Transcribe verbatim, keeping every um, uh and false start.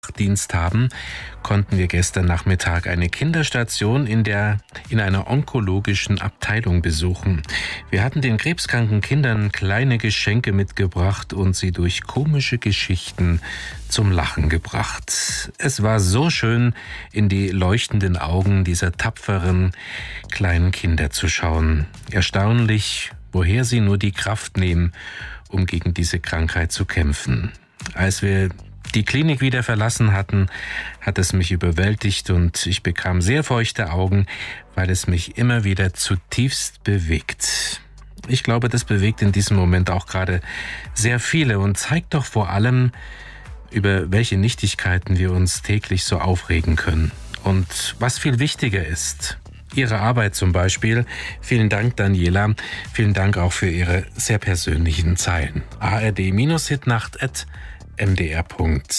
Dienst haben, konnten wir gestern Nachmittag eine Kinderstation in der in einer onkologischen Abteilung besuchen. Wir hatten den krebskranken Kindern kleine Geschenke mitgebracht und sie durch komische Geschichten zum Lachen gebracht. Es war so schön, in die leuchtenden Augen dieser tapferen kleinen Kinder zu schauen. Erstaunlich, woher sie nur die Kraft nehmen, um gegen diese Krankheit zu kämpfen. Als wir die Klinik wieder verlassen hatten, hat es mich überwältigt und ich bekam sehr feuchte Augen, weil es mich immer wieder zutiefst bewegt. Ich glaube, das bewegt in diesem Moment auch gerade sehr viele und zeigt doch vor allem, über welche Nichtigkeiten wir uns täglich so aufregen können. Und was viel wichtiger ist, Ihre Arbeit zum Beispiel. Vielen Dank, Daniela. Vielen Dank auch für Ihre sehr persönlichen Zeilen. a r d Bindestrich hitnacht at m d r punkt